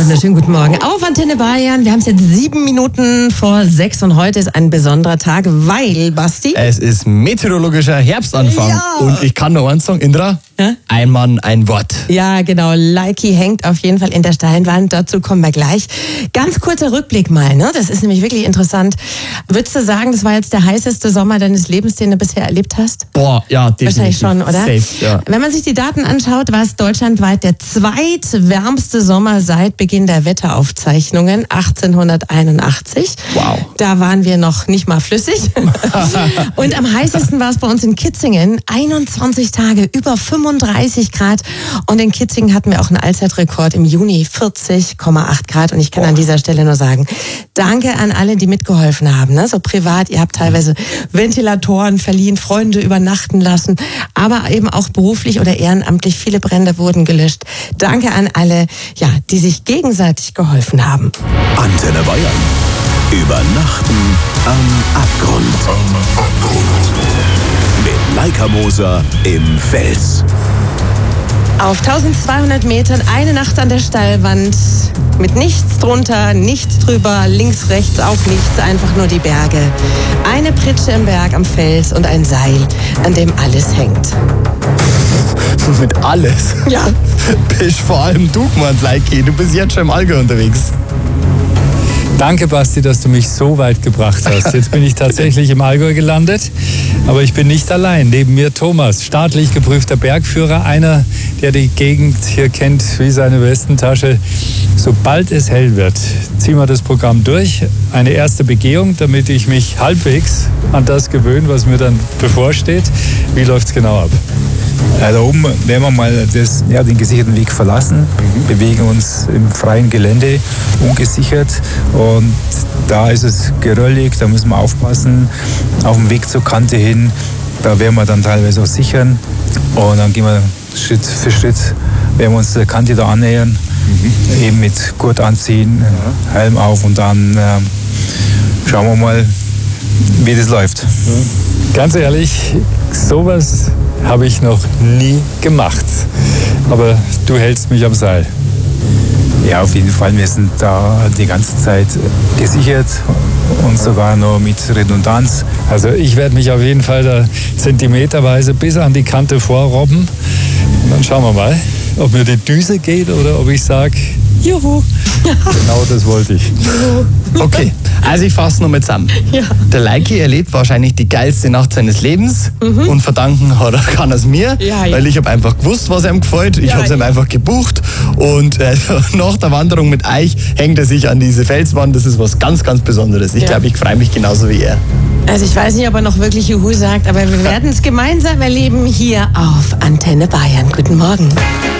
wunderschönen guten Morgen auf Antenne Bayern. Wir haben es jetzt 7 Minuten vor 6 und heute ist ein besonderer Tag, weil, Basti... Es ist meteorologischer Herbstanfang. Ja. Und ich kann nur eins sagen, Indra, ein Mann, ein Wort. Ja, genau. Leiki hängt auf jeden Fall in der Steinwand. Dazu kommen wir gleich. Ganz kurzer Rückblick mal, ne? Das ist nämlich wirklich interessant. Würdest du sagen, das war jetzt der heißeste Sommer deines Lebens, den du bisher erlebt hast? Boah, ja, definitiv. Wahrscheinlich schon, oder? Safe, ja. Wenn man sich die Daten anschaut, war es deutschlandweit der zweitwärmste Sommer seit Beginn der Wetteraufzeichnungen 1881. Wow. Da waren wir noch nicht mal flüssig. Und am heißesten war es bei uns in Kitzingen. 21 Tage, über 35 Grad. Und in Kitzingen hatten wir auch einen Allzeitrekord im Juni, 40,8 Grad. Und ich kann an dieser Stelle nur sagen, danke an alle, die mitgeholfen haben. Ne? So privat, ihr habt teilweise Ventilatoren verliehen, Freunde übernachten lassen, aber eben auch beruflich oder ehrenamtlich. Viele Brände wurden gelöscht. Danke an alle, ja, die sich gegenseitig geholfen haben. Antenne Bayern. Übernachten am Abgrund. Mit Laika Moser im Fels. Auf 1200 Metern, eine Nacht an der Steilwand, mit nichts drunter, nichts drüber, links, rechts auch nichts, einfach nur die Berge. Eine Pritsche im Berg am Fels und ein Seil, an dem alles hängt. Mit alles? Ja. Bist vor allem du gemeint, Leiki. Du bist jetzt schon im Allgäu unterwegs. Danke, Basti, dass du mich so weit gebracht hast. Jetzt bin ich tatsächlich im Allgäu gelandet, aber ich bin nicht allein. Neben mir Thomas, staatlich geprüfter Bergführer, einer, der die Gegend hier kennt wie seine Westentasche. Sobald es hell wird, ziehen wir das Programm durch. Eine erste Begehung, damit ich mich halbwegs an das gewöhne, was mir dann bevorsteht. Wie läuft es genau ab? Da oben werden wir mal den gesicherten Weg verlassen, bewegen uns im freien Gelände, ungesichert. Und da ist es geröllig, da müssen wir aufpassen. Auf dem Weg zur Kante hin, da werden wir dann teilweise auch sichern. Und dann gehen wir Schritt für Schritt, werden wir uns der Kante da annähern. Eben mit Gurt anziehen, Helm auf und dann schauen wir mal, wie das läuft. Ganz ehrlich, sowas habe ich noch nie gemacht. Aber du hältst mich am Seil. Ja, auf jeden Fall. Wir sind da die ganze Zeit gesichert und sogar noch mit Redundanz. Also ich werde mich auf jeden Fall da zentimeterweise bis an die Kante vorrobben. Und dann schauen wir mal, ob mir die Düse geht oder ob ich sage, juhu. Genau das wollte ich. Okay, also ich fasse nochmal zusammen. Ja. Der Leiki erlebt wahrscheinlich die geilste Nacht seines Lebens und verdanken kann er es mir, Ja, ja. weil ich habe einfach gewusst, was ihm gefällt. Ich Ja, habe es ihm ja. einfach gebucht und nach der Wanderung mit euch hängt er sich an diese Felswand. Das ist was ganz, ganz Besonderes. Ich Ja. glaube, ich freue mich genauso wie er. Also ich weiß nicht, ob er noch wirklich Juhu sagt, aber wir werden es gemeinsam erleben hier auf Antenne Bayern. Guten Morgen.